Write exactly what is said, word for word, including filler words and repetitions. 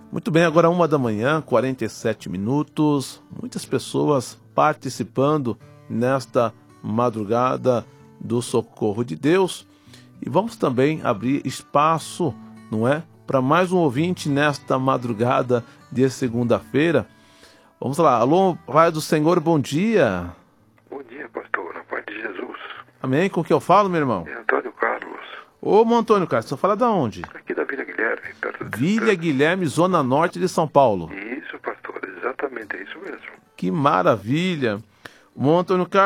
Muito bem, agora uma da manhã, quarenta e sete minutos. Muitas pessoas participando nesta madrugada do Socorro de Deus. E vamos também abrir espaço, não é, para mais um ouvinte nesta madrugada de segunda-feira. Vamos lá. Alô, Pai do Senhor, bom dia. Bom dia, pastor. Na paz de Jesus. Amém. Com que eu falo, meu irmão? É Antônio Carlos. Ô, Antônio Carlos, você fala da onde? Aqui da Vila Guilherme. Perto do Vila Guilherme, zona norte de São Paulo. Isso, pastor. Exatamente, é isso mesmo. Que maravilha. Ô, Antônio Carlos,